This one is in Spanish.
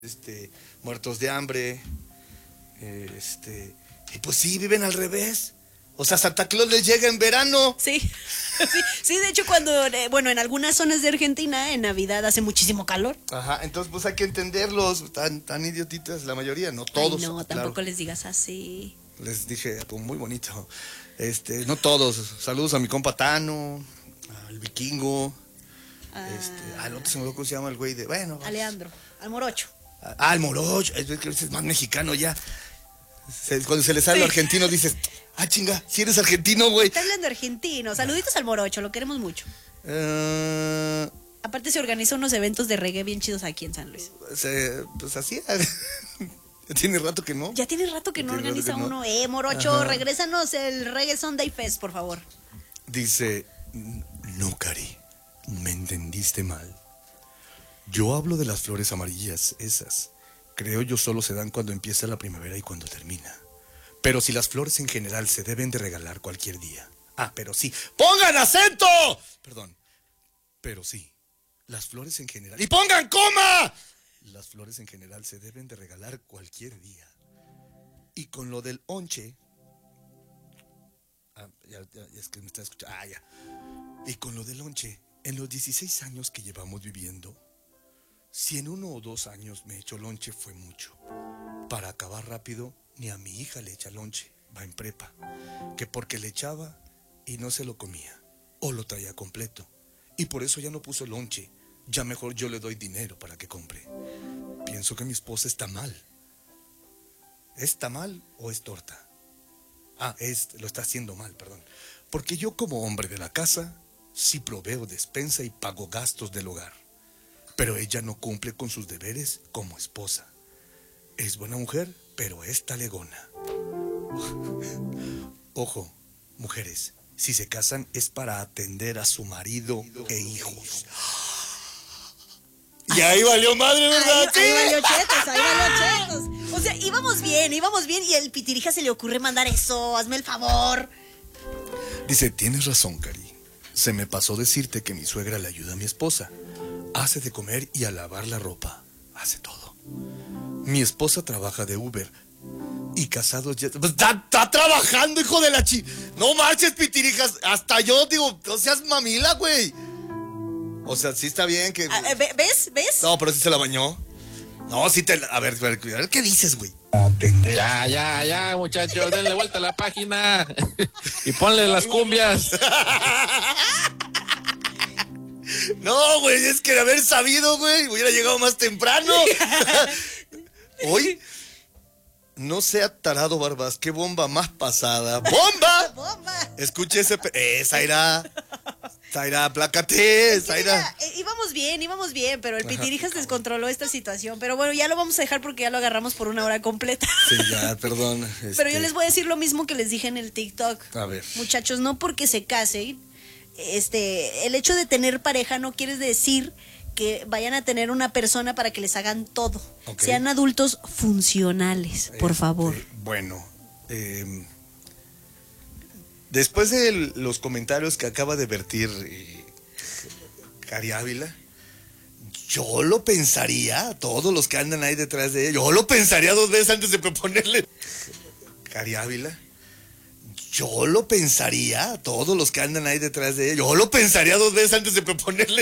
Muertos de hambre, y pues sí, viven al revés. O sea, Santa Claus les llega en verano. Sí, sí, de hecho cuando, en algunas zonas de Argentina en Navidad hace muchísimo calor. Ajá, entonces pues hay que entenderlos, tan idiotitas la mayoría, no todos. Ay, no, claro. tampoco les digas así. Les dije, pues muy bonito. No todos, saludos a mi compa Tano, al Vikingo, al otro se me olvidó cómo se llama el güey de, bueno. Alejandro, al Morocho. Al Morocho, es más mexicano ya. Cuando se le sale lo argentino dices, chinga, si eres argentino, güey. Está hablando argentino, saluditos al Morocho, lo queremos mucho. Aparte se organizan unos eventos de reggae bien chidos aquí en San Luis. Pues así, tiene rato que no. Ya tiene rato que no organiza uno. Morocho, ajá, regrésanos el Reggae Sunday Fest, por favor. Dice, no, Cari, me entendiste mal. Yo hablo de las flores amarillas, esas. Creo yo solo se dan cuando empieza la primavera y cuando termina. Pero si las flores en general se deben de regalar cualquier día. Pero sí. ¡Pongan acento! Perdón. Pero sí, las flores en general. ¡Y pongan coma! Las flores en general se deben de regalar cualquier día. Y con lo del onche... ya es que me está escuchando. Ya. Y con lo del onche, en los 16 años que llevamos viviendo, si en 1 o 2 años me echo lonche fue mucho. Para acabar rápido, ni a mi hija le echa lonche, va en prepa. Que porque le echaba y no se lo comía, o lo traía completo. Y por eso ya no puso lonche, ya mejor yo le doy dinero para que compre. Pienso que mi esposa está mal. ¿Es tamal o es torta? Lo está haciendo mal, perdón. Porque yo como hombre de la casa, sí proveo despensa y pago gastos del hogar. Pero ella no cumple con sus deberes como esposa. Es buena mujer, pero es talegona. Ojo, mujeres, si se casan es para atender a su marido e hijos. Y ahí valió madre, ¿verdad? Ahí valió chetos. O sea, íbamos bien, y al Pitirija se le ocurre mandar eso, hazme el favor. Dice, tienes razón, Cari. Se me pasó decirte que mi suegra le ayuda a mi esposa. Hace de comer y a lavar la ropa. Hace todo. Mi esposa trabaja de Uber. Y casados ya... Pues, está trabajando, hijo de la No marches, Pitirijas. Hasta yo digo, no seas mamila, güey. O sea, sí está bien que... ¿Ves? No, pero sí se la bañó. No, sí te... A ver, ¿qué dices, güey? Ya, muchachos, denle vuelta a la página y ponle las cumbias. No, güey, es que de haber sabido, güey, hubiera llegado más temprano. Hoy, no sea tarado, Barbas, qué bomba más pasada. ¡Bomba! Escuche ese... Zaira, aplácate, Zaira. Íbamos bien, pero el Pitirijas descontroló esta situación. Pero bueno, ya lo vamos a dejar porque ya lo agarramos por 1 hora completa. Sí, ya, perdón. Pero yo les voy a decir lo mismo que les dije en el TikTok. A ver. Muchachos, no porque se casen, el hecho de tener pareja no quiere decir que vayan a tener una persona para que les hagan todo. Okay. Sean adultos funcionales, por favor. Bueno, después de los comentarios que acaba de vertir Cari Ávila, yo lo pensaría, todos los que andan ahí detrás de ella, yo lo pensaría 2 veces antes de proponerle. Cari Ávila, yo lo pensaría, todos los que andan ahí detrás de ella, yo lo pensaría 2 veces antes de proponerle.